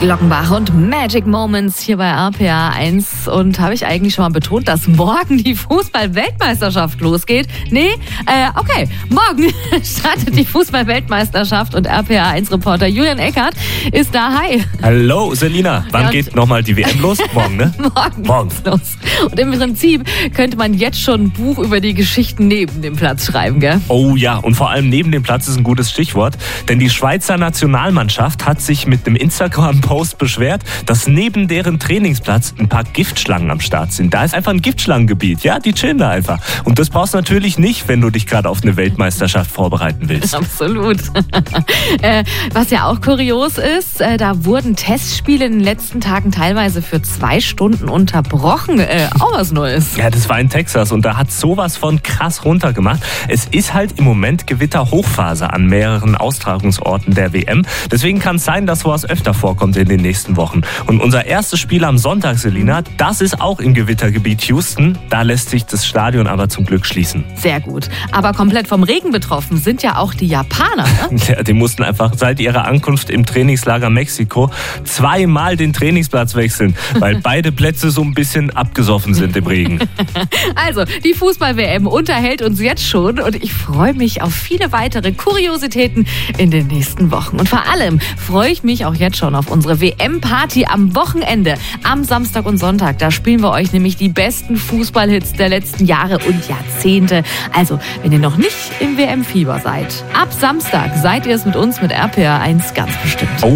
Glockenbach und Magic Moments hier bei RPA 1. Und habe ich eigentlich schon mal betont, dass morgen die Fußball-Weltmeisterschaft losgeht? Nee? Okay. Morgen startet die Fußball-Weltmeisterschaft und RPA 1-Reporter Julian Eckert ist da. Hi. Hallo Selina. Wann geht nochmal die WM los? Morgen, ne? Morgen geht's los. Und im Prinzip könnte man jetzt schon ein Buch über die Geschichten neben dem Platz schreiben, gell? Oh ja, und vor allem neben dem Platz ist ein gutes Stichwort. Denn die Schweizer Nationalmannschaft hat sich mit einem Instagram-Post beschwert, dass neben deren Trainingsplatz ein paar Giftschlangen am Start sind. Da ist einfach ein Giftschlangengebiet. Ja, die chillen da einfach. Und das brauchst du natürlich nicht, wenn du dich gerade auf eine Weltmeisterschaft vorbereiten willst. Absolut. Was ja auch kurios ist, da wurden Testspiele in den letzten Tagen teilweise für 2 Stunden unterbrochen. Auch was Neues. Ja, das war in Texas und da hat sowas von krass runtergemacht. Es ist halt im Moment Gewitterhochphase an mehreren Austragungsorten der WM. Deswegen kann es sein, dass sowas öfter vorkommt in den nächsten Wochen. Und unser erstes Spiel am Sonntag, Selina, das ist auch im Gewittergebiet Houston. Da lässt sich das Stadion aber zum Glück schließen. Sehr gut. Aber komplett vom Regen betroffen sind ja auch die Japaner, ne? Ja, die mussten einfach seit ihrer Ankunft im Trainingslager Mexiko 2-mal den Trainingsplatz wechseln, weil beide Plätze so ein bisschen abgesoffen sind im Regen. Also, die Fußball-WM unterhält uns jetzt schon und ich freue mich auf viele weitere Kuriositäten in den nächsten Wochen. Und vor allem freue ich mich auch jetzt schon auf unsere WM-Party am Wochenende, am Samstag und Sonntag. Da spielen wir euch nämlich die besten Fußballhits der letzten Jahre und Jahrzehnte. Also, wenn ihr noch nicht im WM-Fieber seid, ab Samstag seid ihr es mit uns mit RPA 1 ganz bestimmt.